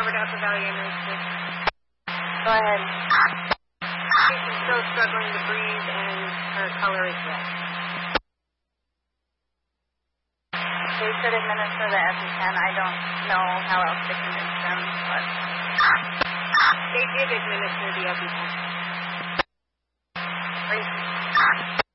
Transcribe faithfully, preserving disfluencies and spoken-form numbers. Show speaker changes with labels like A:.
A: over to Upper Valley Ambulance, please.
B: Go ahead.
A: She's still struggling to breathe, and her color is red.
B: They should administer the EpiPen. I don't know how else to convince them, but...
A: They did administer the EpiPen.